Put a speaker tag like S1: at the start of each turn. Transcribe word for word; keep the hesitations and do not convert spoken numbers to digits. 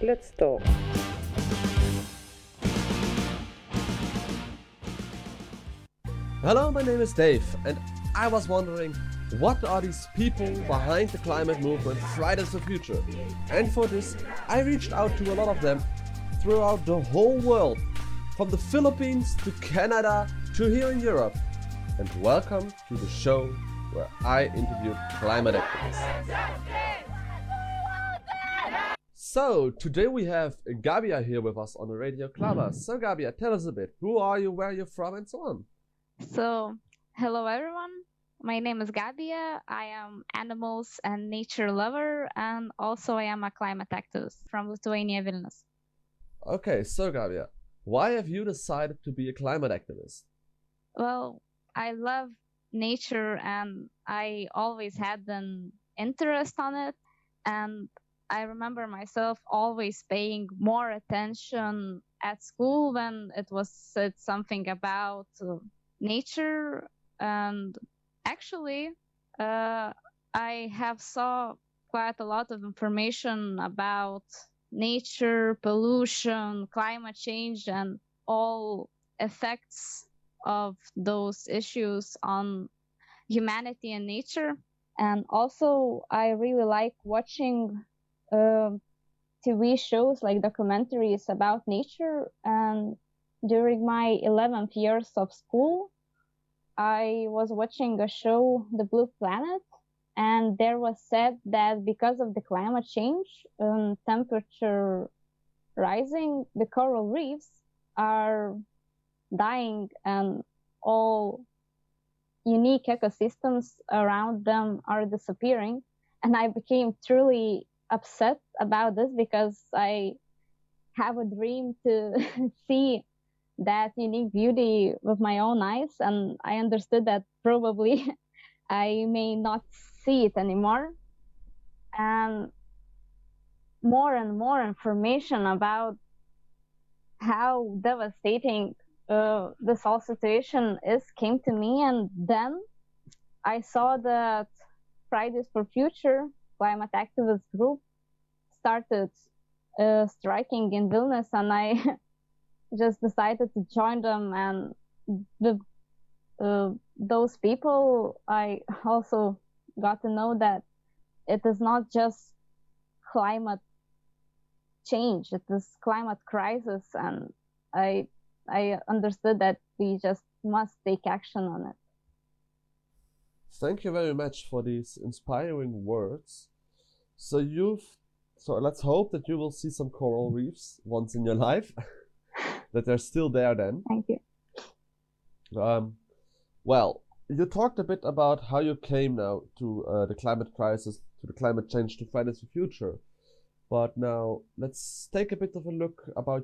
S1: Let's talk.
S2: Hello, my name is Dave, and I was wondering, what are these people behind the climate movement Fridays for Future? And for this, I reached out to a lot of them throughout the whole world, from the Philippines to Canada to here in Europe. And welcome to the show where I interviewed climate activists. So, today we have Gabia here with us on the Radio Klava. So Gabia, tell us a bit, who are you, where are you from, and so on.
S3: So, hello everyone. My name is Gabia. I am animals and nature lover, and also I am a climate activist from Lithuania, Vilnius.
S2: Okay, so Gabia, why have you decided to be a climate activist?
S3: Well, I love nature and I always had an interest on it, and I remember myself always paying more attention at school when it was said something about uh, nature. And actually uh, I have saw quite a lot of information about nature, pollution, climate change, and all effects of those issues on humanity and nature. And also I really like watching uh, T V shows like documentaries about nature. And during my eleventh years of school, I was watching a show, The Blue Planet, and there was said that because of the climate change and temperature rising, the coral reefs are dying and all unique ecosystems around them are disappearing. And I became truly upset about this because I have a dream to see that unique beauty with my own eyes, and I understood that probably I may not see it anymore. And more and more information about how devastating uh, this whole situation is came to me, and then I saw that Fridays for Future climate activist group started uh, striking in Vilnius, and I just decided to join them. And with uh, those people, I also got to know that it is not just climate change, it is climate crisis, and I I understood that we just must take action on it.
S2: Thank you very much for these inspiring words. So you've so let's hope that you will see some coral reefs once in your life. That they're still there then.
S3: Thank you.
S2: Um, well, you talked a bit about how you came now to uh, the climate crisis, to the climate change, to Fridays for Future. But now let's take a bit of a look about